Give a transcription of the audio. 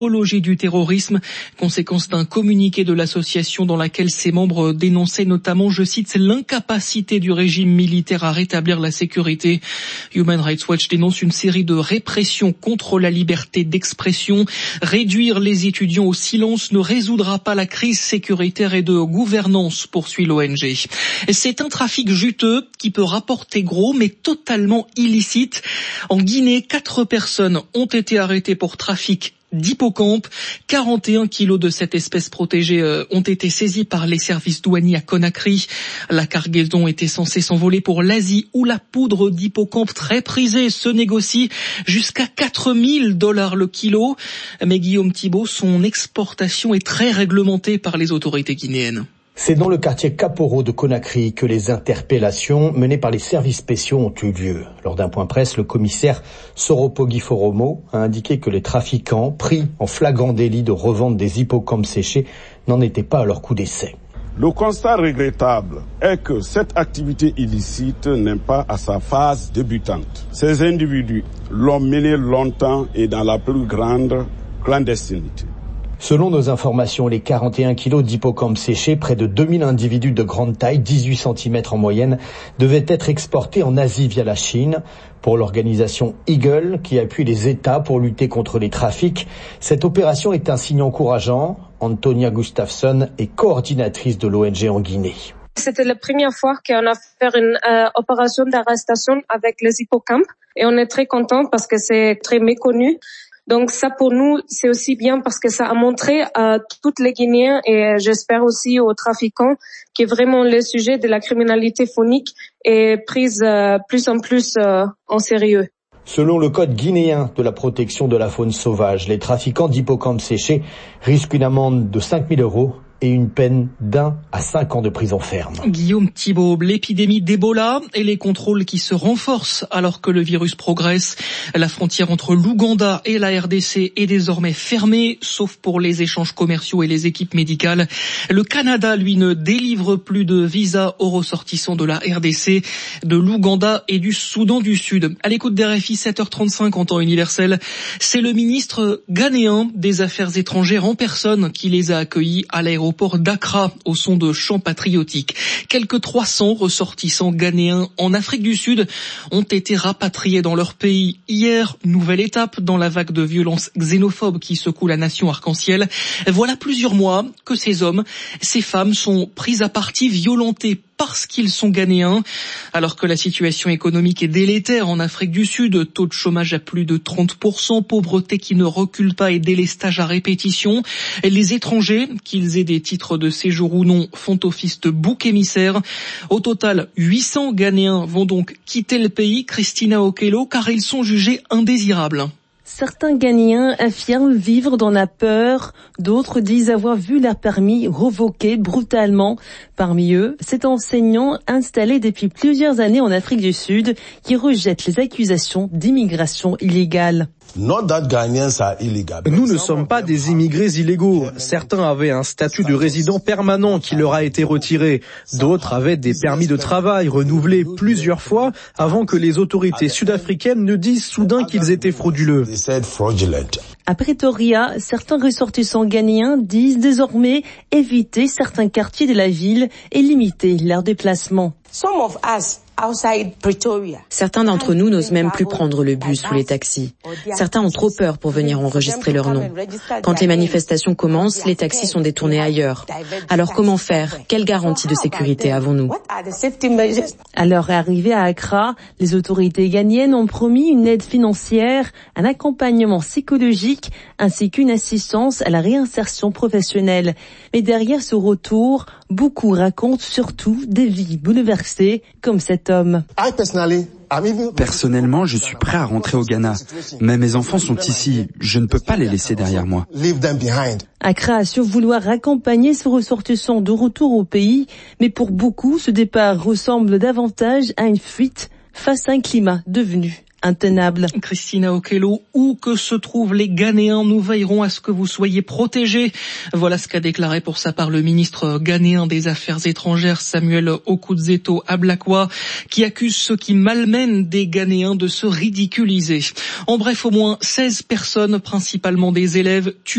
apologie du terrorisme, conséquence d'un communiqué de l'association dans laquelle ses membres dénonçaient notamment, je cite, l'incapacité du régime militaire à rétablir la sécurité. Human Rights Watch dénonce une série de répressions contre la liberté d'expression. Réduire les étudiants au silence ne résoudra pas la crise sécuritaire et de gouvernance, poursuit l'ONG. C'est un trafic juteux qui peut rapporter gros mais totalement illicite. En Guinée, 4 personnes ont été arrêtées pour trafic d'hippocampe. 41 kilos de cette espèce protégée ont été saisis par les services douaniers à Conakry. La cargaison était censée s'envoler pour l'Asie où la poudre d'hippocampe très prisée se négocie jusqu'à $4 000 le kilo. Mais Guillaume Thibault, son exportation est très réglementée par les autorités guinéennes. C'est dans le quartier Kaporo de Conakry que les interpellations menées par les services spéciaux ont eu lieu. Lors d'un point presse, le commissaire Soropogi Foromo a indiqué que les trafiquants, pris en flagrant délit de revente des hippocampes séchés, n'en étaient pas à leur coup d'essai. Le constat regrettable est que cette activité illicite n'est pas à sa phase débutante. Ces individus l'ont menée longtemps et dans la plus grande clandestinité. Selon nos informations, les 41 kilos d'hippocampes séchés, près de 2000 individus de grande taille, 18 cm en moyenne, devaient être exportés en Asie via la Chine. Pour l'organisation Eagle, qui appuie les États pour lutter contre les trafics, cette opération est un signe encourageant. Antonia Gustafsson est coordinatrice de l'ONG en Guinée. C'était la première fois qu'on a fait une opération d'arrestation avec les hippocampes et on est très content parce que c'est très méconnu. Donc ça pour nous c'est aussi bien parce que ça a montré à tous les Guinéens et j'espère aussi aux trafiquants que vraiment le sujet de la criminalité faunique est prise plus en plus en sérieux. Selon le code guinéen de la protection de la faune sauvage, les trafiquants d'hippocampes séchés risquent une amende de 5 000 € et une peine d'1 à 5 ans de prison ferme. Guillaume Thibault, l'épidémie d'Ebola et les contrôles qui se renforcent alors que le virus progresse. La frontière entre l'Ouganda et la RDC est désormais fermée, sauf pour les échanges commerciaux et les équipes médicales. Le Canada, lui, ne délivre plus de visas aux ressortissants de la RDC, de l'Ouganda et du Soudan du Sud. À l'écoute d'RFI, 7h35 en temps universel, c'est le ministre ghanéen des Affaires étrangères en personne qui les a accueillis à l'aéroport d'Accra au son de chants patriotiques. Quelques 300 ressortissants ghanéens en Afrique du Sud ont été rapatriés dans leur pays hier. Nouvelle étape dans la vague de violences xénophobes qui secoue la nation arc-en-ciel. Voilà plusieurs mois que ces hommes, ces femmes sont pris à partie, violentés parce qu'ils sont ghanéens. Alors que la situation économique est délétère en Afrique du Sud, taux de chômage à plus de 30%, pauvreté qui ne recule pas et délestage à répétition. Les étrangers, qu'ils aient des titres de séjour ou non, font office de bouc émissaire. Au total, 800 Ghanéens vont donc quitter le pays, Christina Okello, car ils sont jugés indésirables. Certains Ghanéens affirment vivre dans la peur, d'autres disent avoir vu leur permis revoqué brutalement. Parmi eux, cet enseignant installé depuis plusieurs années en Afrique du Sud qui rejette les accusations d'immigration illégale. Nous ne sommes pas des immigrés illégaux. Certains avaient un statut de résident permanent qui leur a été retiré. D'autres avaient des permis de travail renouvelés plusieurs fois avant que les autorités sud-africaines ne disent soudain qu'ils étaient frauduleux. À Pretoria, certains ressortissants ghanéens disent désormais éviter certains quartiers de la ville et limiter leurs déplacements. Certains d'entre nous n'osent même plus prendre le bus ou les taxis. Certains ont trop peur pour venir enregistrer leur nom. Quand les manifestations commencent, les taxis sont détournés ailleurs. Alors comment faire? Quelle garantie de sécurité avons-nous? À leur arrivée à Accra, les autorités ghanéennes ont promis une aide financière, un accompagnement psychologique ainsi qu'une assistance à la réinsertion professionnelle. Mais derrière ce retour, beaucoup racontent surtout des vies bouleversées comme cet homme. Personnellement, je suis prêt à rentrer au Ghana. Mais mes enfants sont ici. Je ne peux pas les laisser derrière moi. Accra assure vouloir accompagner ses ressortissants de retour au pays, mais pour beaucoup, ce départ ressemble davantage à une fuite face à un climat devenu intenable. Christina Okello, où que se trouvent les Ghanéens, nous veillerons à ce que vous soyez protégés. Voilà ce qu'a déclaré pour sa part le ministre ghanéen des Affaires étrangères, Samuel Okudzeto Ablakwa, qui accuse ceux qui malmènent des Ghanéens de se ridiculiser. En bref, au moins 16 personnes, principalement des élèves, tuées